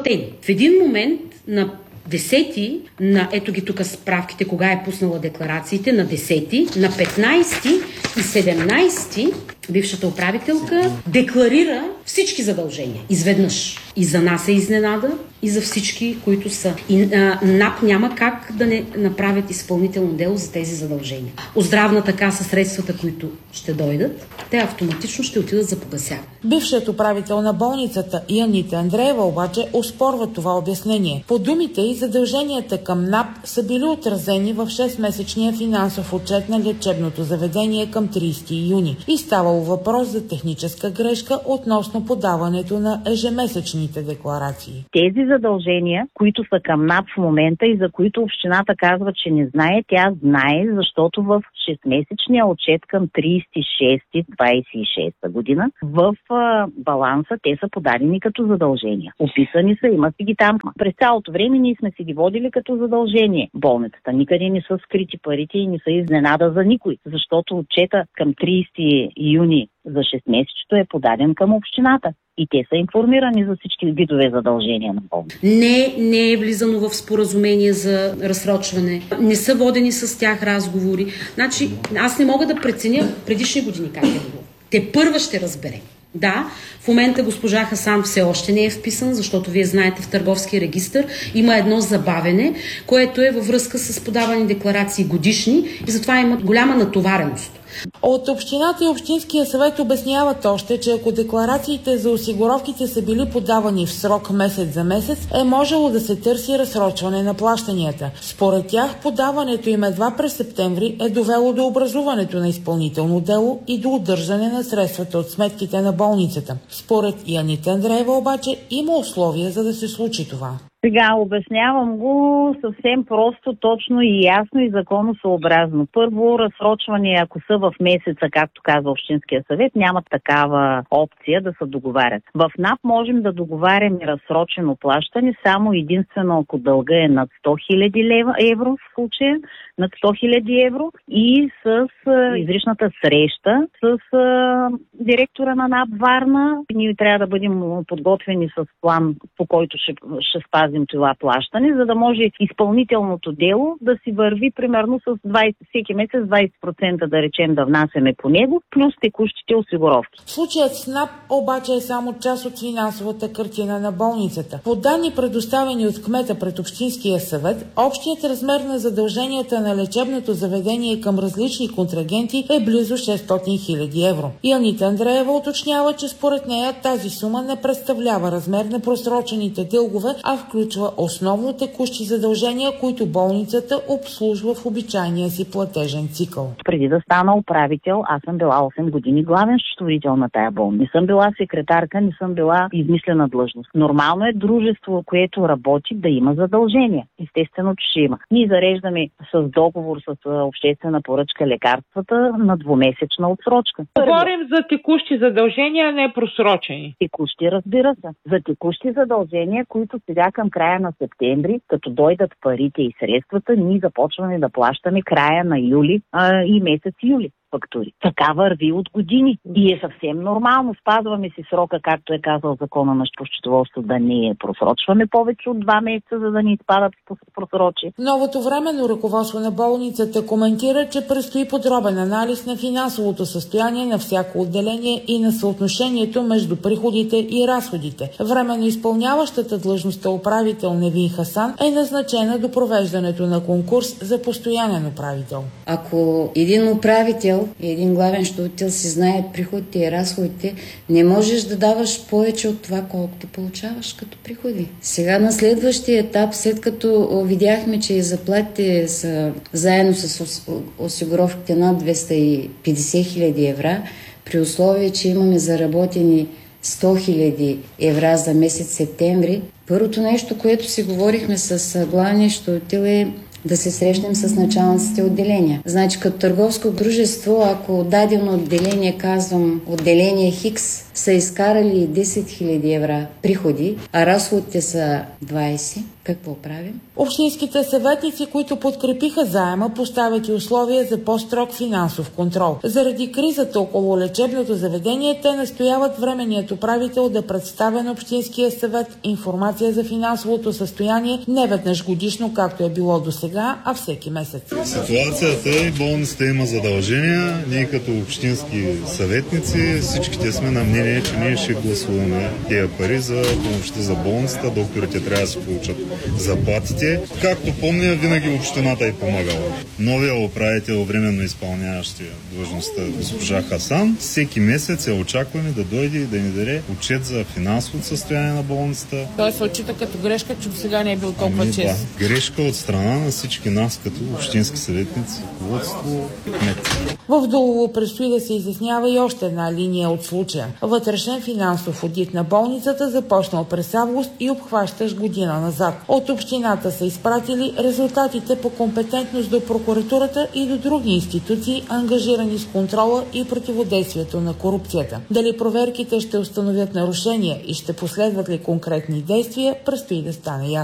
платени. В един момент на 10-ти, ето ги тук справките, кога е пуснала декларациите, на 10-ти, на 15-ти и 17-ти бившата управителка декларира всички задължения. Изведнъж. И за нас е изненада, и за всички, които са. И НАП няма как да не направят изпълнително дело за тези задължения. От здравната каса средствата, които ще дойдат, те автоматично ще отидат за погасяване. Бившият управител на болницата Анита Андреева обаче оспорва това обяснение. По думите й, задълженията към НАП са били отразени в 6-месечния финансов отчет на лечебното заведение към 30 юни. И ставало въпрос за техническа грешка относно подаването на ежемесечните декларации. Тези задължения, които са към НАП в момента и за които общината казва, че не знае, тя знае, защото в 6-месечния отчет към 36-26 година в баланса те са подадени като задължения. Описани са, има си ги там. През цялото време ние сме си ги водили като задължение. Болницата никъде не са скрити парите и не са изненада за никой, защото отчета към 30 юни за 6 месечето е подаден към общината. И те са информирани за всички видове задължения на болницата. Не е влизано в споразумение за разсрочване. Не са водени с тях разговори. Значи, аз не мога да преценя предишни години как е било. Те първа ще разбере. Да, в момента госпожа Хасан все още не е вписан, защото вие знаете в Търговския регистър има едно забавене, което е във връзка с подавани декларации годишни и затова има голяма натовареност. От общината и Общинския съвет обясняват още, че ако декларациите за осигуровките са били подавани в срок месец за месец, е можело да се търси разсрочване на плащанията. Според тях, подаването им едва през септември е довело до образуването на изпълнително дело и до удържане на средствата от сметките на болницата. Според Анита Андреева обаче има условия за да се случи това. Сега обяснявам го съвсем просто, точно и ясно и законосъобразно. Първо, разсрочване, ако са в месеца, както казва Общинския съвет, нямат такава опция да се договарят. В НАП можем да договаряме разсрочено плащане само единствено ако дълга е над 100 000 евро в случая, над 100 000 евро и с изричната среща с директора на НАП Варна. Ние трябва да бъдем подготвени с план, по който ще спазим това плащане, за да може изпълнителното дело да си върви примерно с 20, всеки месец 20% да речем да внасяме по него, плюс текущите осигуровки. Случаят с НАП обаче е само част от финансовата картина на болницата. По данни предоставени от кмета пред Общинския съвет, общият размер на задълженията на лечебното заведение към различни контрагенти е близо 600 000 евро. И Анита Андреева уточнява, че според нея тази сума не представлява размер на просрочените дългове, а включва основно текущи задължения, които болницата обслужва в обичайния си платежен цикъл. Преди да стана управител, аз съм била 8 години главен счетоводител на тая болница. Не съм била секретарка, не съм била измислена длъжност. Нормално е дружество, което работи, да има задължения. Естествено, че ще има. Ние зареждаме с договор с обществена поръчка лекарствата на 2-месечна отсрочка. Говорим за текущи задължения, не просрочени. Текущи, разбира се. За текущи задължения, които сега към края на септември, като дойдат парите и средствата, ние започваме да плащаме края на юли и месец юли фактури. Така върви от години. И е съвсем нормално. Спазваме си срока, както е казал закона на счетоводство, да не просрочваме повече от 2 месеца, за да ни изпадат в просрочие. Новото временно ръководство на болницата коментира, че предстои подробен анализ на финансовото състояние на всяко отделение и на съотношението между приходите и разходите. Временно изпълняващата длъжността управител Невин Хасан е назначена до провеждането на конкурс за постоянен управител. Ако един управител и един главен счетоводител си знаят приходите и разходите, не можеш да даваш повече от това, колкото получаваш като приходи. Сега на следващия етап, след като видяхме, че заплатите са заедно с осигуровките над 250 000 евро, при условие, че имаме заработени 100 000 евро за месец септември, първото нещо, което си говорихме с главния счетоводител е да се срещнем с началниците отделения. Значи като търговско дружество, ако дадено отделение, казвам отделение Хикс, са изкарали 10 000 евро приходи, а разходите са 20, какво правим? Общинските съветници, които подкрепиха заема, поставят и условия за по-строг финансов контрол. Заради кризата около лечебното заведение, те настояват временният управител да представя на Общинския съвет информация за финансовото състояние не веднъж годишно, както е било досега, а всеки месец. Ситуацията и болницата има задължения. Ние като общински съветници всичките сме на мнение, че ние ще гласуваме тези пари за помощта за болницата. Докторите трябва да се получат заплатите. Както помня, винаги общината е помагала. Новия управител, временно изпълняващия длъжността госпожа Хасан, всеки месец очакваме да дойде и да ни даде отчет за финансовото състояние на болницата. Той се отчита като грешка, че досега не е бил толкова чест. Грешка от страна на всички нас, като общински съветници, ръководство, кмет. В Дулово предстои да се изяснява и още една линия от случая. Вътрешен финансов одит на болницата, започнал през август и обхващащ година назад. От общината са изпратили резултатите по компетентност до прокуратурата и до други институции, ангажирани с контрола и противодействието на корупцията. Дали проверките ще установят нарушения и ще последват ли конкретни действия, предстои да стане ясно.